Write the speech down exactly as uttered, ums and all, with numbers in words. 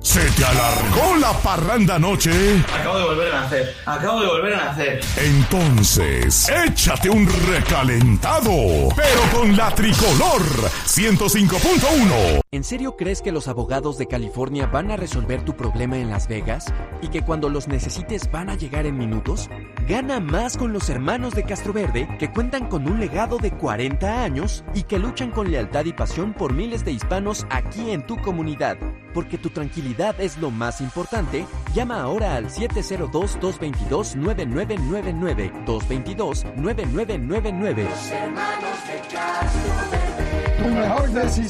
¿Se te alargó la parranda anoche? Acabo de volver a nacer. Acabo de volver a nacer. Entonces, échate un recalentado, pero con la tricolor ciento cinco punto uno. ¿En serio crees que los abogados de California van a resolver tu problema en Las Vegas? ¿Y que cuando los necesites van a llegar en minutos? Gana más con los hermanos de Castroverde, que cuentan con un legado de cuarenta años y que luchan con lealtad y pasión por miles de hispanos aquí en tu comunidad. Porque tu tranquilidad es lo más importante, llama ahora al siete cero dos, dos dos dos, nueve nueve nueve nueve, dos dos dos, nueve nueve nueve nueve. Los hermanos de Castroverde. Tu mejor decisión.